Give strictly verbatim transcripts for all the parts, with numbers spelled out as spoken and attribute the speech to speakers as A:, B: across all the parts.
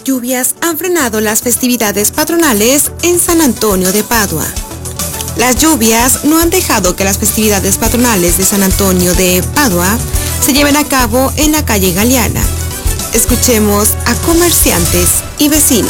A: lluvias han frenado las festividades patronales en San Antonio de Padua. Las lluvias no han dejado que las festividades patronales de San Antonio de Padua se lleven a cabo en la calle Galeana. Escuchemos a comerciantes y vecinos.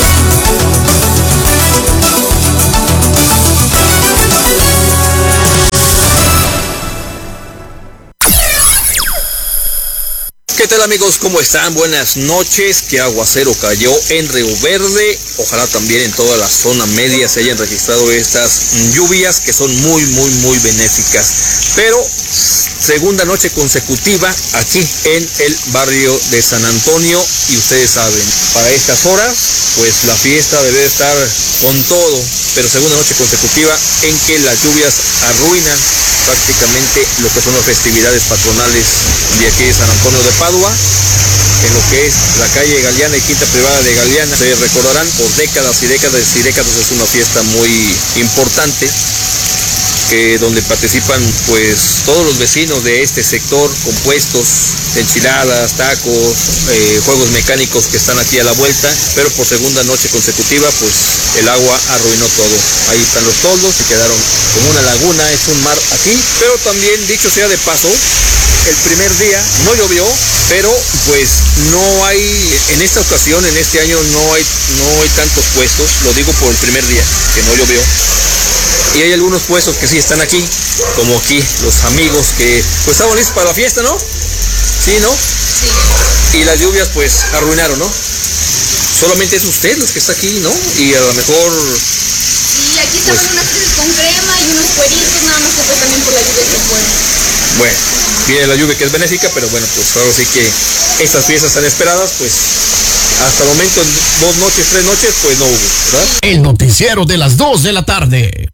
B: ¿Qué tal, amigos? ¿Cómo están? Buenas noches. ¿Qué aguacero cayó en Río Verde? Ojalá también en toda la zona media se hayan registrado estas lluvias que son muy, muy, muy benéficas. Pero segunda noche consecutiva aquí en el barrio de San Antonio, y ustedes saben, para estas horas pues la fiesta debe estar con todo, pero segunda noche consecutiva en que las lluvias arruinan prácticamente lo que son las festividades patronales de aquí de San Antonio de Padua, en lo que es la calle Galeana y Quinta Privada de Galeana. Se recordarán, por décadas y décadas y décadas es una fiesta muy importante, que donde participan pues todos los vecinos de este sector, con puestos, enchiladas, tacos, eh, juegos mecánicos que están aquí a la vuelta, pero por segunda noche consecutiva pues el agua arruinó todo. Ahí están los toldos, se quedaron como una laguna, es un mar aquí. Pero también, dicho sea de paso, el primer día no llovió, pero pues no hay, en esta ocasión, en este año no hay, no hay tantos puestos, lo digo por el primer día, que no llovió. Y hay algunos puestos que sí están aquí, como aquí, los amigos que pues estaban listos para la fiesta, ¿no? ¿Sí, no? Sí. Y las lluvias pues arruinaron, ¿no? Solamente es usted los que está aquí, ¿no? Y a lo mejor...
C: Sí, aquí estaban pues, unas fresas con crema y unos cueritos, nada más que pues también por la lluvia se fueron.
B: Bueno, viene la lluvia que es benéfica, pero bueno, pues ahora sí que estas fiestas tan esperadas, pues hasta el momento, dos noches, tres noches, pues no hubo, ¿verdad?
D: El noticiero de las dos de la tarde.